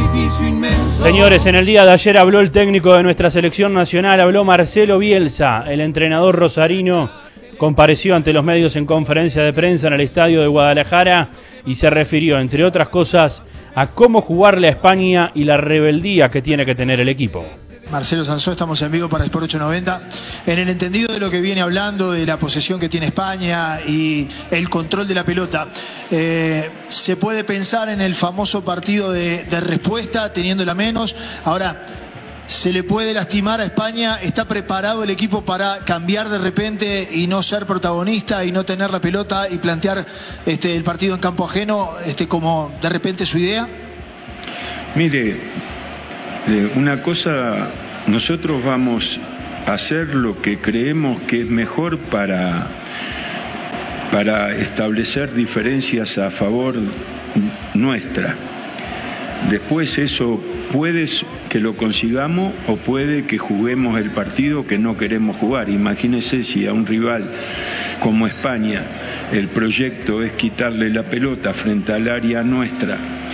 sacrificio inmenso. Señores, en el día de ayer habló el técnico de nuestra selección nacional, habló Marcelo Bielsa, el entrenador rosarino. Compareció ante los medios en conferencia de prensa en el estadio de Guadalajara y se refirió, entre otras cosas, a cómo jugarle a España y la rebeldía que tiene que tener el equipo. Marcelo Sansó, estamos en vivo para Sport 890. En el entendido de lo que viene hablando, de la posesión que tiene España y el control de la pelota, se puede pensar en el famoso partido de respuesta, teniéndola menos. Ahora, ¿se le puede lastimar a España? ¿Está preparado el equipo para cambiar de repente y no ser protagonista y no tener la pelota y plantear el partido en campo ajeno como de repente su idea? Mire, una cosa, nosotros vamos a hacer lo que creemos que es mejor para establecer diferencias a favor nuestra. Después eso puede que lo consigamos o puede que juguemos el partido que no queremos jugar. Imagínese si a un rival como España el proyecto es quitarle la pelota frente al área nuestra,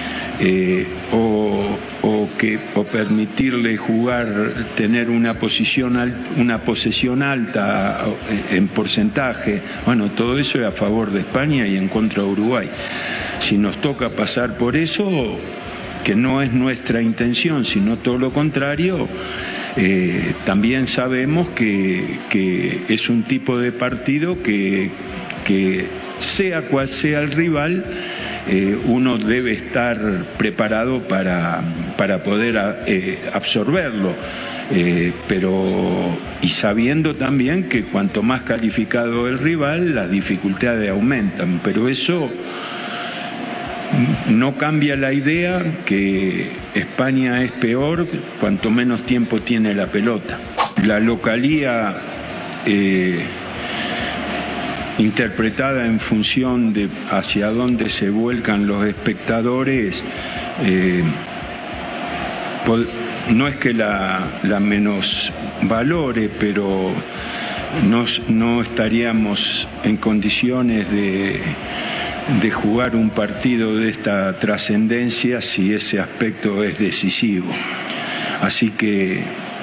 o permitirle jugar, tener una posesión alta en porcentaje. Bueno, todo eso es a favor de España y en contra de Uruguay. Si nos toca pasar por eso, que no es nuestra intención, sino todo lo contrario, también sabemos que es un tipo de partido que sea cual sea el rival, uno debe estar preparado para poder absorberlo, y sabiendo también que cuanto más calificado el rival, las dificultades aumentan, pero eso no cambia la idea que España es peor cuanto menos tiempo tiene la pelota. La localía interpretada en función de hacia dónde se vuelcan los espectadores, no es que la menosvalore, pero no estaríamos en condiciones de jugar un partido de esta trascendencia si ese aspecto es decisivo. Así que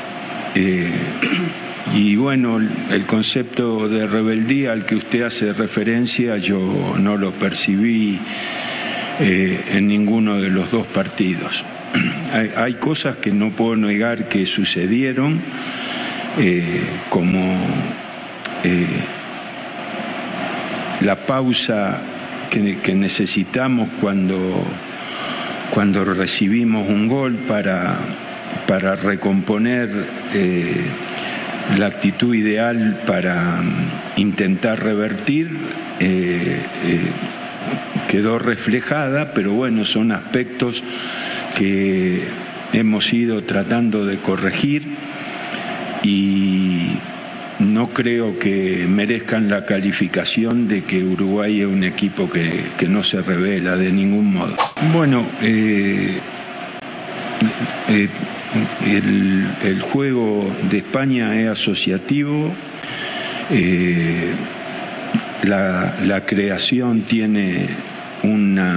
y bueno, el concepto de rebeldía al que usted hace referencia yo no lo percibí en ninguno de los dos partidos. Hay cosas que no puedo negar que sucedieron, como la pausa que necesitamos cuando recibimos un gol para recomponer la actitud ideal para intentar revertir, quedó reflejada, pero bueno, son aspectos que hemos ido tratando de corregir y no creo que merezcan la calificación de que Uruguay es un equipo que no se revela de ningún modo. Bueno, el juego de España es asociativo, la creación tiene una